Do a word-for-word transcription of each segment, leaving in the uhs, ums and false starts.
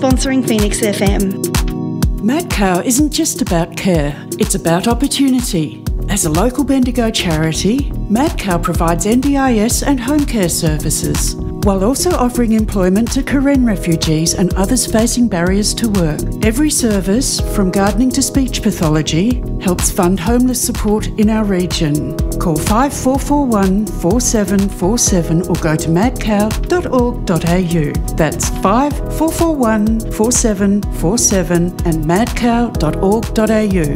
Sponsoring Phoenix F M. Mad Cow isn't just about care, it's about opportunity. As a local Bendigo charity, Mad Cow provides N D I S and home care services, while also offering employment to Karen refugees and others facing barriers to work. Every service, from gardening to speech pathology, helps fund homeless support in our region. Call five four four one, four seven four seven or go to mad cow dot org dot a u. That's five four four one, four seven four seven and mad cow dot org dot a u.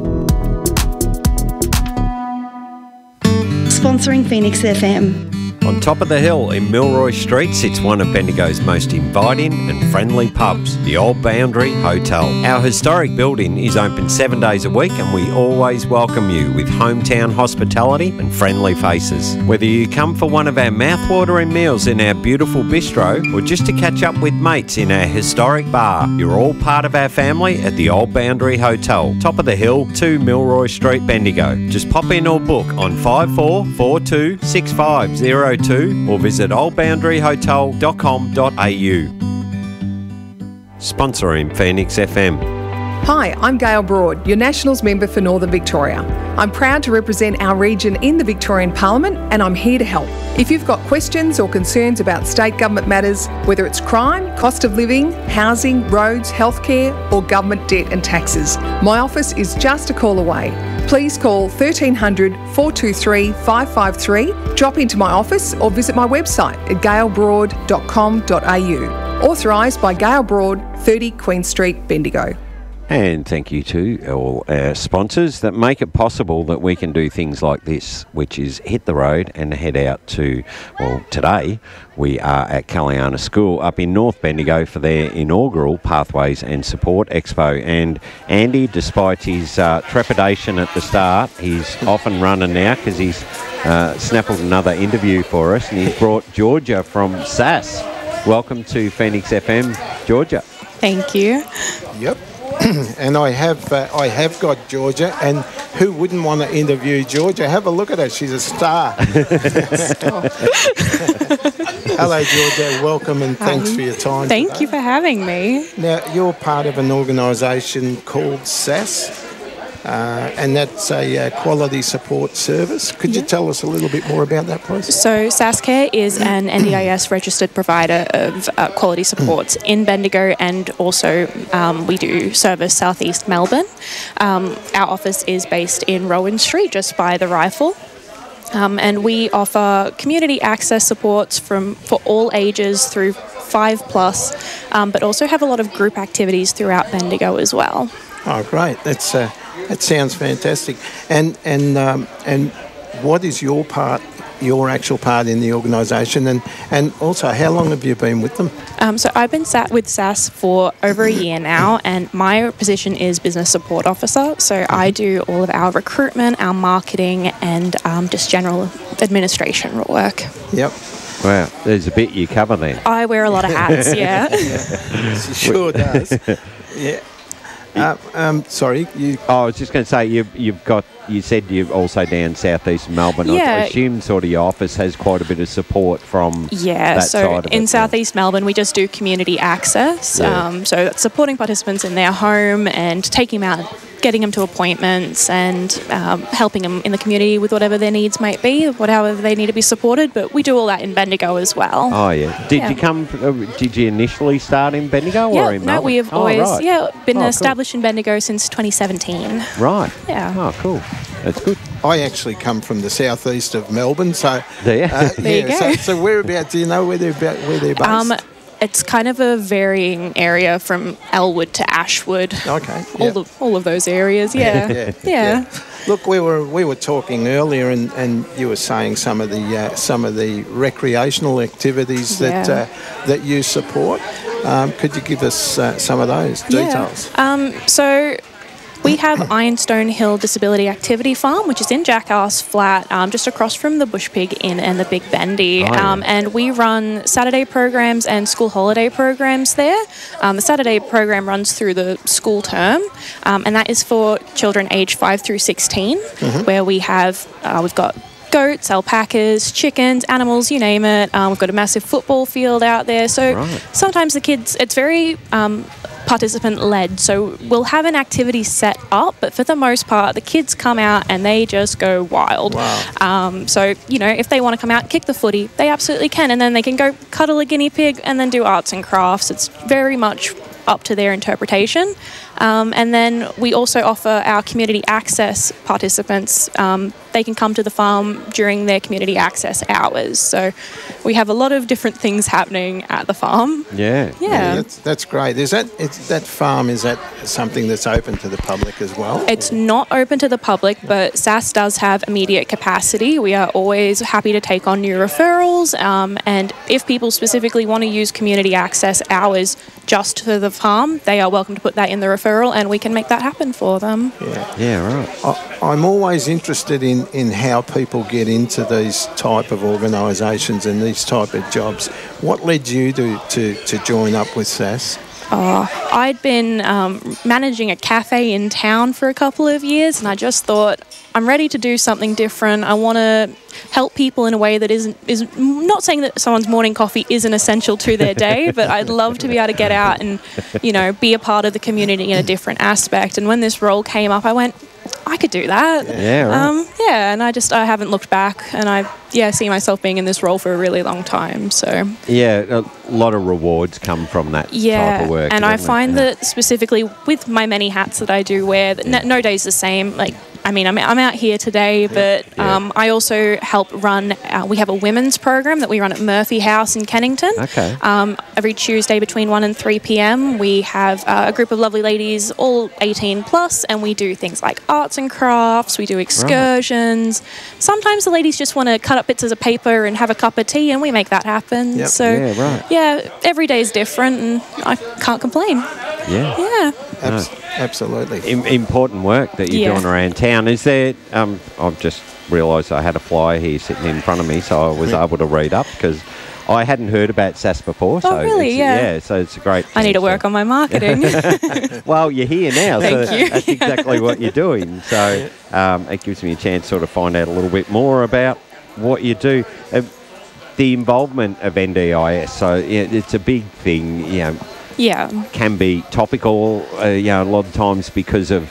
Sponsoring Phoenix F M. On top of the hill in Milroy Street sits one of Bendigo's most inviting and friendly pubs, the Old Boundary Hotel. Our historic building is open seven days a week and we always welcome you with hometown hospitality and friendly faces. Whether you come for one of our mouthwatering meals in our beautiful bistro or just to catch up with mates in our historic bar, you're all part of our family at the Old Boundary Hotel, top of the hill, two Milroy Street, Bendigo. Just pop in or book on five four four two, six five zero two or visit old boundary hotel dot com dot a u. Sponsoring Phoenix F M. Hi, I'm Gail Broad, your Nationals member for Northern Victoria. I'm proud to represent our region in the Victorian Parliament and I'm here to help. If you've got questions or concerns about state government matters, whether it's crime, cost of living, housing, roads, healthcare or government debt and taxes, my office is just a call away. Please call thirteen hundred, four two three, five five three, drop into my office or visit my website at gail broad dot com dot a u. Authorised by Gail Broad, thirty Queen Street, Bendigo. And thank you to all our sponsors that make it possible that we can do things like this, which is hit the road and head out to, well, today we are at Caliana School up in North Bendigo for their inaugural Pathways and Support Expo. And Andy, despite his uh, trepidation at the start, he's off and running now because he's uh, snapped another interview for us and he's brought Georgia from S A S. Welcome to Phoenix F M, Georgia. Thank you. Yep. And I have uh, I have got Georgia, and who wouldn't want to interview Georgia? Have a look at her, she's a star. Hello Georgia, welcome and thanks um, for your time. Thank today. you for having me. Now, you're part of an organisation called S A S, uh, and that's a uh, quality support service. Could yeah. you tell us a little bit more about that, please? So S A S Care is an N D I S registered provider of uh, quality supports in Bendigo, and also um, we do service Southeast Melbourne. Um, our office is based in Rowan Street, just by the Rifle. Um, and we offer community access supports from for all ages through five plus, um, but also have a lot of group activities throughout Bendigo as well. Oh, great! That's uh, that sounds fantastic. And and um, and what is your part, your actual part in the organisation, and and also how long have you been with them? Um, so I've been sat with S A S for over a year now, and my position is business support officer. So I do all of our recruitment, our marketing, and um, just general administration work. Yep. Wow, there's a bit you cover there. I wear a lot of hats, yeah. yeah. She sure does. Yeah. Uh, um, sorry, you. Oh, I was just going to say you've you've got. You said you're also down southeast Melbourne. Yeah. I assume sort of your office has quite a bit of support from yeah, that so side of in it, southeast yeah. Melbourne we just do community access. Yeah. Um, so that's supporting participants in their home and taking them out, getting them to appointments and um, helping them in the community with whatever their needs might be, whatever they need to be supported. But we do all that in Bendigo as well. Oh yeah. Did yeah. you come? Uh, did you initially start in Bendigo yeah, or in no, Melbourne? we have oh, always right. yeah been oh, established cool. in Bendigo since twenty seventeen. Right. Yeah. Oh, cool. That's good. I actually come from the southeast of Melbourne, so do you? Uh, there yeah, you go. So, so whereabouts? Do you know where they're about, where they're based? Um, it's kind of a varying area from Elwood to Ashwood. Okay. All Yeah. of all of those areas. Yeah. yeah, yeah. yeah. Look, we were we were talking earlier, and, and you were saying some of the uh, some of the recreational activities that Yeah. uh, that you support. Um, could you give us uh, some of those details? Yeah. Um, so. We have Ironstone Hill Disability Activity Farm, which is in Jackass Flat, um, just across from the Bush Pig Inn and the Big Bendy. Oh, yeah. um, and we run Saturday programs and school holiday programs there. Um, the Saturday program runs through the school term, um, and that is for children aged five through sixteen, mm-hmm. where we have, uh, we've got goats, alpacas, chickens, animals, you name it. Um, we've got a massive football field out there. So Right. sometimes the kids, it's very um, participant-led. So we'll have an activity set up, but for the most part, the kids come out and they just go wild. Wow. Um, so, you know, if they want to come out and kick the footy, they absolutely can. And then they can go cuddle a guinea pig and then do arts and crafts. It's very much up to their interpretation. Um, and then we also offer our community access participants. Um, they can come to the farm during their community access hours. So we have a lot of different things happening at the farm. Yeah. Yeah. That's, that's great. Is that is that farm? Is that something that's open to the public as well? It's not open to the public, but S A S does have immediate capacity. We are always happy to take on new referrals. Um, and if people specifically want to use community access hours just for the farm, they are welcome to put that in the referral and we can make that happen for them. Yeah. Yeah, right. I, I'm always interested in, in how people get into these type of organisations and these type of jobs. What led you to, to, to join up with S A S? Uh, I'd been um, managing a cafe in town for a couple of years and I just thought, I'm ready to do something different. I want to help people in a way that isn't, is not saying that someone's morning coffee isn't essential to their day, but I'd love to be able to get out and, you know, be a part of the community in a different aspect. And when this role came up, I went, I could do that. Yeah, right. Um, yeah, and I just, I haven't looked back and I, yeah, see myself being in this role for a really long time, so. Yeah, a lot of rewards come from that Yeah, type of work. and I doesn't it? find Yeah. that specifically with my many hats that I do wear, that no, no day's the same. Like, I mean, I'm, I'm out here today, but Yeah. um, I also help run, uh, we have a women's program that we run at Murphy House in Kennington. Okay. Um, every Tuesday between one and three p.m. we have uh, a group of lovely ladies, all eighteen plus, and we do things like arts and crafts, we do excursions. Sometimes the ladies just want to cut up bits of paper and have a cup of tea, and we make that happen. Yep. So, Yeah, right. yeah, every day is different, and I can't complain. Yeah. Yeah. Abs- absolutely. Im- important work that you're Yeah. doing around town. Is there, um, I've just realised I had a flyer here sitting in front of me, so I was able to read up because I hadn't heard about S A S before. So really? it's- Yeah. Yeah, so it's a great I need to thing, work so- on my marketing. Well, you're here now, so Thank you. that's exactly what you're doing. So um, it gives me a chance to sort of find out a little bit more about what you do. Uh, the involvement of N D I S, so yeah, it's a big thing, you know, yeah. can be topical, uh, you know, a lot of times because of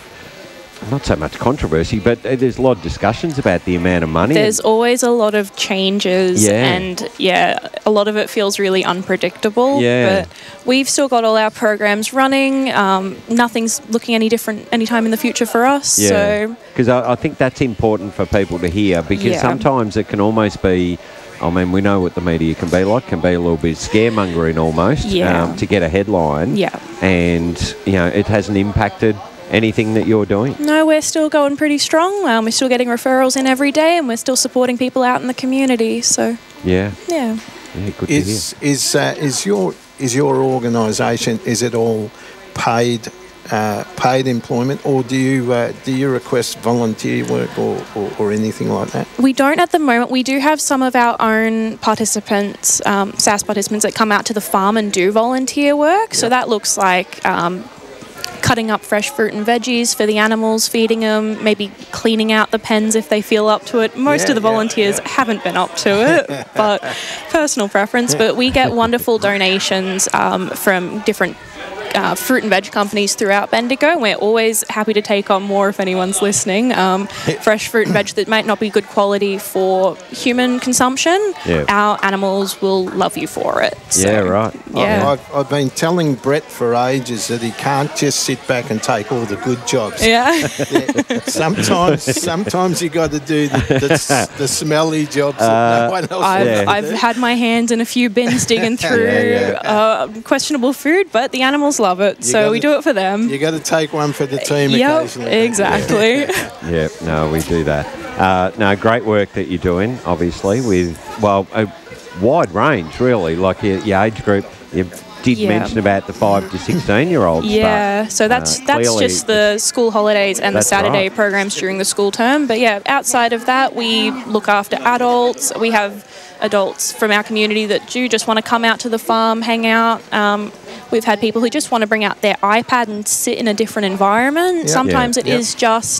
not so much controversy, but uh, there's a lot of discussions about the amount of money. There's always a lot of changes, Yeah. and yeah, a lot of it feels really unpredictable. Yeah. But we've still got all our programs running. Um, nothing's looking any different anytime in the future for us. Yeah, So because I, I think that's important for people to hear, because Yeah. sometimes it can almost be, I mean, we know what the media can be like, can be a little bit scaremongering almost, Yeah. um, to get a headline. Yeah. And, you know, it hasn't impacted anything that you're doing. no, we're still going pretty strong. Um, we're still getting referrals in every day, and we're still supporting people out in the community. So Yeah, yeah. yeah, good to Is is uh, is your is your organisation, is it all paid uh, paid employment, or do you uh, do you request volunteer work or, or, or anything like that? We don't at the moment. We do have some of our own participants, um, S A S participants, that come out to the farm and do volunteer work. So that looks like um, cutting up fresh fruit and veggies for the animals, feeding them, maybe cleaning out the pens if they feel up to it. Most Yeah, of the yeah, volunteers yeah. haven't been up to it, but personal preference. But we get wonderful donations um, from different Uh, fruit and veg companies throughout Bendigo, and we're always happy to take on more if anyone's listening. Um, fresh fruit and veg that might not be good quality for human consumption, Yeah. our animals will love you for it. So, Yeah, right. Yeah. I've, I've been telling Brett for ages that he can't just sit back and take all the good jobs. Yeah. Yeah. Sometimes, sometimes you got to do the, the, the smelly jobs that no one else I've, wants to I've do. had my hands in a few bins digging through Yeah, Uh, questionable food, but the animals love it, so gotta- we do it for them. You got to take one for the team Yep, occasionally. exactly. Yeah, no, we do that. Uh, no, great work that you're doing, obviously, with, well, a wide range, really, like your, your age group. You did Yeah. mention about the five to sixteen-year-olds. Yeah, but, so that's uh, that's clearly just the school holidays and the That's Saturday right. programs during the school term. But yeah, outside of that, we look after adults. We have adults from our community that do just want to come out to the farm, hang out. Um, we've had people who just want to bring out their iPad and sit in a different environment. Yep. Sometimes Yeah. it Yep. is just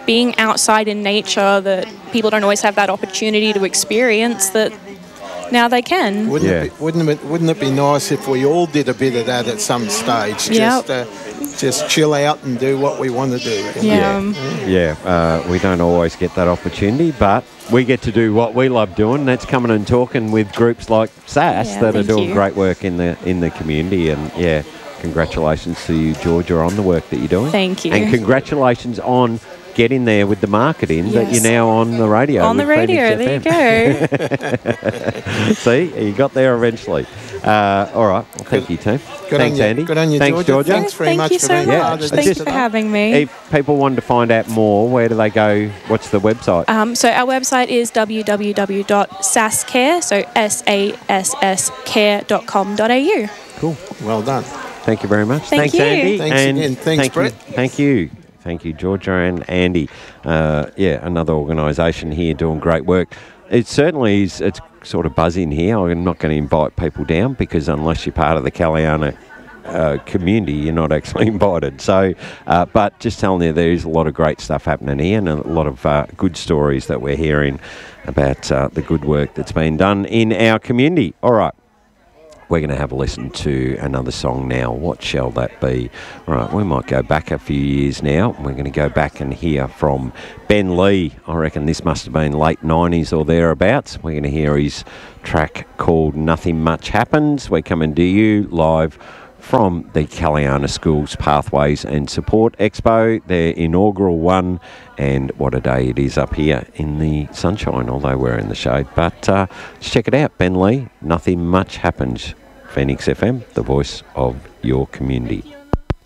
being outside in nature that people don't always have that opportunity to experience, that now they can. Wouldn't, Yeah. it, be, wouldn't, it, wouldn't it be nice if we all did a bit of that at some stage? Yep. Just, uh, just chill out and do what we want to do. you know? Yeah. Yeah, uh, we don't always get that opportunity, but we get to do what we love doing. That's coming and talking with groups like S A S Yeah, that are thank doing you. great work in the in the community. And yeah, congratulations to you, Georgia, on the work that you're doing. Thank you. And congratulations on getting there with the marketing that Yes. you're now on the radio. On the with radio, Phoenix there you F go. M. See, you got there eventually. Uh, all right, well, thank you, team. Good Thanks, on you. Andy. Good on you, Thanks, Georgia. Georgia. Thanks very Thank much you for so being much. part of this Thanks for today. having me. If people wanted to find out more, where do they go? What's the website? Um, so our website is w w w dot sasscare, so S A S S care dot com dot a u. Cool. Well done. Thank you very much. Thank Thanks, you. Andy. Thanks and again. Thanks, thank Brett. You, thank you. Thank you, Georgia and Andy. Uh, yeah, another organisation here doing great work. It certainly is, it's sort of buzzing here. I'm not going to invite people down because unless you're part of the Caliana uh, community, you're not actually invited. So, uh, but just telling you, there is a lot of great stuff happening here and a lot of uh, good stories that we're hearing about uh, the good work that's been done in our community. All right. We're going to have a listen to another song now. What shall that be? All right, we might go back a few years now. We're going to go back and hear from Ben Lee. I reckon this must have been late nineties or thereabouts. We're going to hear his track called Nothing Much Happens. We're coming to you live from the Caliana Schools Pathways and Support Expo, their inaugural one. And what a day it is up here in the sunshine, although we're in the shade. But uh, let's check it out. Ben Lee, Nothing Much Happens. Phoenix F M, the voice of your community.